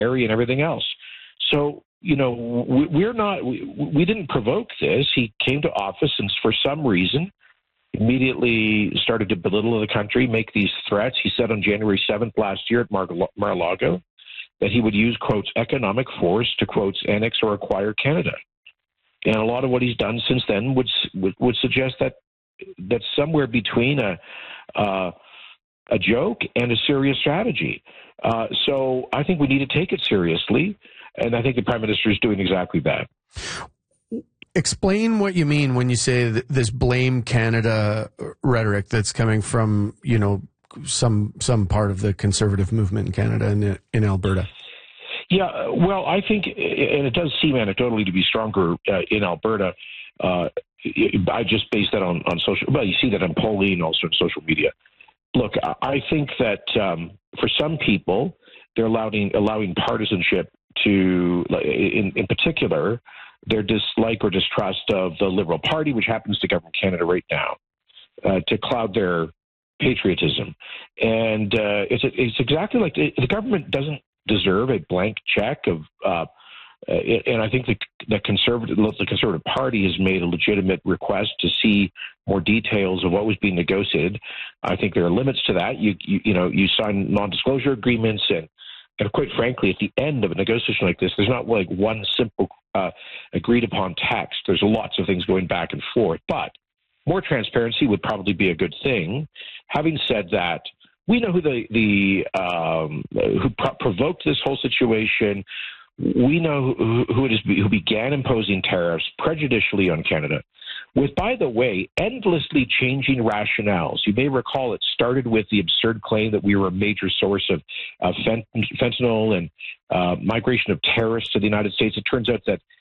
area and everything else. So, we didn't provoke this. He came to office and for some reason immediately started to belittle the country, make these threats. He said on January 7th last year at Mar-a-Lago that he would use, quotes, economic force to, quotes, annex or acquire Canada. And a lot of what he's done since then would suggest that that's somewhere between a joke and a serious strategy. So I think we need to take it seriously, and I think the Prime Minister is doing exactly that. Explain what you mean when you say this blame Canada rhetoric that's coming from, some part of the Conservative movement in Canada and in Alberta. Yeah, well, I think, and it does seem anecdotally to be stronger in Alberta. I just base that on social. Well, you see that in polling and also in social media. Look, I think that for some people, they're allowing partisanship to, in particular, their dislike or distrust of the Liberal Party, which happens to govern Canada right now, to cloud their patriotism. And it's exactly like the government doesn't deserve a blank check of. And I think the Conservative Party has made a legitimate request to see more details of what was being negotiated. I think there are limits to that. You sign non-disclosure agreements, and quite frankly, at the end of a negotiation like this, there's not like one simple agreed upon text. There's lots of things going back and forth. But more transparency would probably be a good thing. Having said that, we know who who provoked this whole situation. We know who began imposing tariffs prejudicially on Canada with, by the way, endlessly changing rationales. You may recall it started with the absurd claim that we were a major source of fentanyl and migration of terrorists to the United States. It turns out that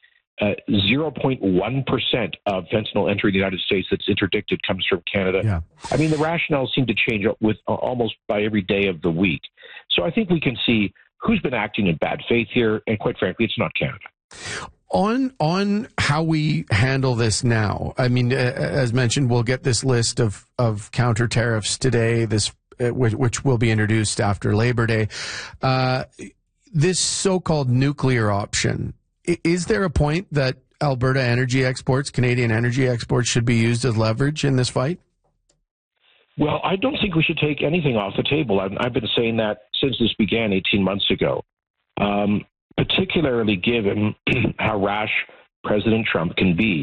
0.1% of fentanyl entering the United States that's interdicted comes from Canada. Yeah. I mean, the rationales seem to change with almost by every day of the week. So I think we can see who's been acting in bad faith here, and quite frankly, it's not Canada. On how we handle this now, I mean, as mentioned, we'll get this list of counter tariffs today, which will be introduced after Labor Day. This so-called nuclear option, is there a point that Alberta energy exports, Canadian energy exports, should be used as leverage in this fight? Well, I don't think we should take anything off the table. I've been saying that since this began 18 months ago, particularly given how rash President Trump can be.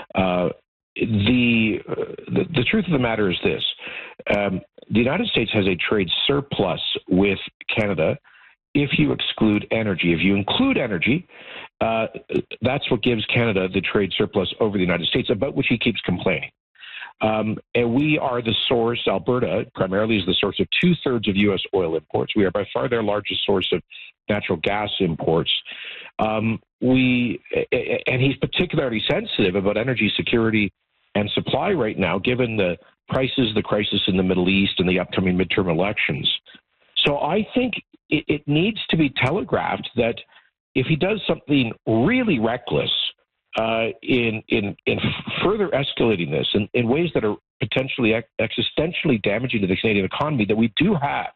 The truth of the matter is this. The United States has a trade surplus with Canada if you exclude energy. If you include energy, that's what gives Canada the trade surplus over the United States, about which he keeps complaining. And we are the source, Alberta primarily is the source of 2/3 of U.S. oil imports. We are by far their largest source of natural gas imports. And he's particularly sensitive about energy security and supply right now, given the crisis in the Middle East, and the upcoming midterm elections. So I think it needs to be telegraphed that if he does something really reckless, in further escalating this in ways that are potentially existentially damaging to the Canadian economy, that we do have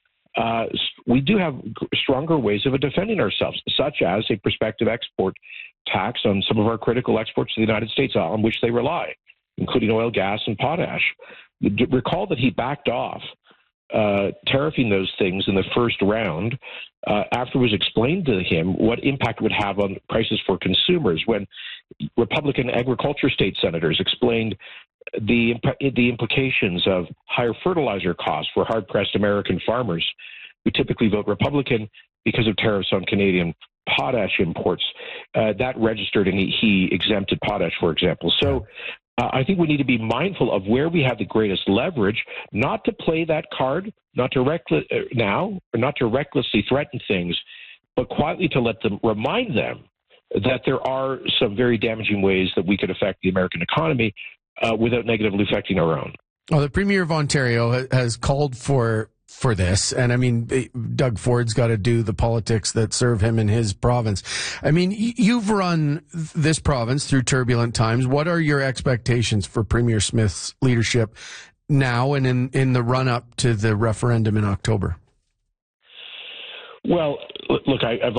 stronger ways of defending ourselves, such as a prospective export tax on some of our critical exports to the United States on which they rely, including oil, gas, and potash. Recall that he backed off tariffing those things in the first round after it was explained to him what impact it would have on prices for consumers, when Republican agriculture state senators explained the implications of higher fertilizer costs for hard-pressed American farmers who typically vote Republican because of tariffs on Canadian potash imports. That registered, and he exempted potash, for example. So I think we need to be mindful of where we have the greatest leverage, not to play that card, not to recklessly threaten things, but quietly to let them remind them that there are some very damaging ways that we could affect the American economy without negatively affecting our own. Well, the Premier of Ontario has called for this. And I mean, Doug Ford's got to do the politics that serve him in his province. I mean, you've run this province through turbulent times. What are your expectations for Premier Smith's leadership now and in the run up to the referendum in October? Well, look, I've